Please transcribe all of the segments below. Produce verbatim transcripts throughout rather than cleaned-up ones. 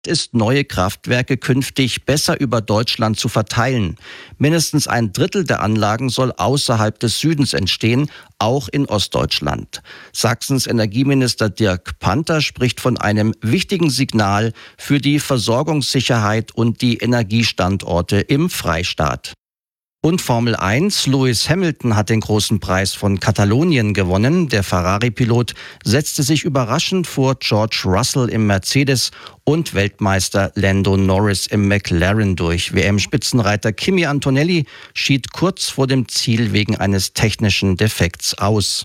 ist, neue Kraftwerke künftig besser über Deutschland zu verteilen. Mindestens ein Drittel der Anlagen soll außerhalb des Südens entstehen, auch in Ostdeutschland. Sachsens Energieminister Dirk Panther spricht von einem wichtigen Signal für die Versorgungssicherheit und die Energiestandorte im Freistaat. Und Formel eins, Lewis Hamilton hat den großen Preis von Katalonien gewonnen. Der Ferrari-Pilot setzte sich überraschend vor George Russell im Mercedes und Weltmeister Lando Norris im McLaren durch. W M-Spitzenreiter Kimi Antonelli schied kurz vor dem Ziel wegen eines technischen Defekts aus.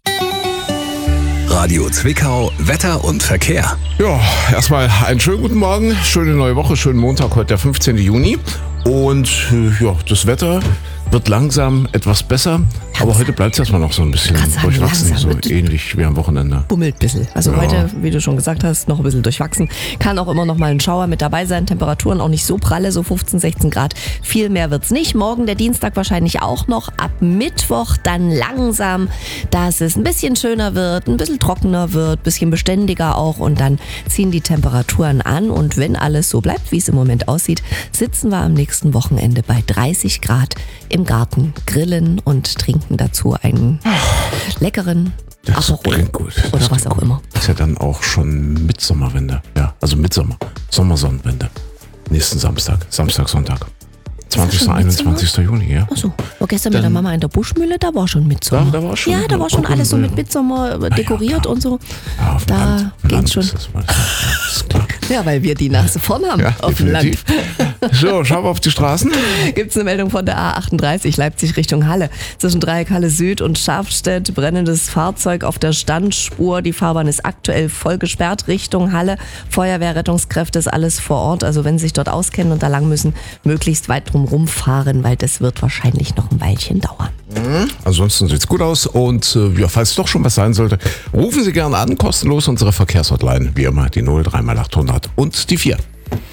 Radio Zwickau, Wetter und Verkehr. Ja, erstmal einen schönen guten Morgen, schöne neue Woche, schönen Montag, heute der fünfzehnten Juni. Und äh, ja, das Wetter wird langsam etwas besser, aber heute bleibt es erstmal noch so ein bisschen durchwachsen, so ähnlich wie am Wochenende. Bummelt ein bisschen. Also ja. Heute, wie du schon gesagt hast, noch ein bisschen durchwachsen. Kann auch immer noch mal ein Schauer mit dabei sein. Temperaturen auch nicht so pralle, so fünfzehn, sechzehn Grad. Viel mehr wird's nicht. Morgen, der Dienstag wahrscheinlich auch noch. Ab Mittwoch dann langsam, dass es ein bisschen schöner wird, ein bisschen trockener wird, ein bisschen beständiger auch. Und dann ziehen die Temperaturen an. Und wenn alles so bleibt, wie es im Moment aussieht, sitzen wir am nächsten Wochenende bei dreißig Grad im Garten, grillen und trinken dazu einen leckeren Aperol oder was auch immer. Das ist ja dann auch schon Mitsommerwende. Ja, also Mitsommer, Sommersonnenwende. Nächsten Samstag, Samstag, Sonntag. zwanzigsten, einundzwanzigsten Juni, ja. Achso, war gestern mit der Mama in der Buschmühle, da war schon Mitsommer. Da, da war schon, ja, da war schon alles so mit Mitsommer dekoriert ja, und so. Ja, auf dem da Land, auf geht's schon. Ist das, ja, ist klar. Ja, weil wir die Nase vorn haben ja, auf dem Land. So, schauen wir auf die Straßen. Gibt es eine Meldung von der A achtunddreißig Leipzig Richtung Halle. Zwischen Dreieck Halle Süd und Schafstedt brennendes Fahrzeug auf der Standspur. Die Fahrbahn ist aktuell voll gesperrt Richtung Halle. Feuerwehr, Rettungskräfte ist alles vor Ort. Also wenn Sie sich dort auskennen und da lang müssen, möglichst weit drum rumfahren, weil das wird wahrscheinlich noch ein Weilchen dauern. Mhm. Ansonsten sieht's gut aus und äh, ja, falls doch schon was sein sollte, rufen Sie gerne an, kostenlos unsere Verkehrshotline, wie immer die null drei mal achthundert und die vier.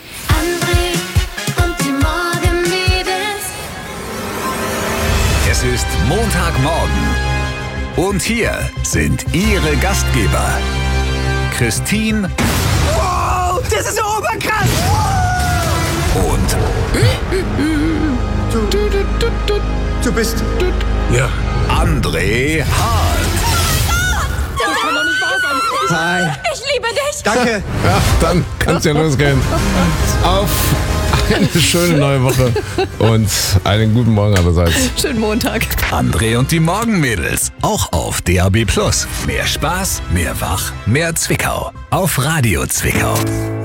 Es ist Montagmorgen und hier sind Ihre Gastgeber Christine. Wow, das ist so oberkrass! Und du, du, du, du, du bist ja, André Hart. Das kann doch nicht wahr sein. Hi. Ich liebe dich. Danke. Ja, dann kann's ja losgehen. Auf eine schöne neue Woche und einen guten Morgen allerseits. Schönen Montag. André und die Morgenmädels, auch auf D A B plus. Mehr Spaß, mehr Wach, mehr Zwickau. Auf Radio Zwickau.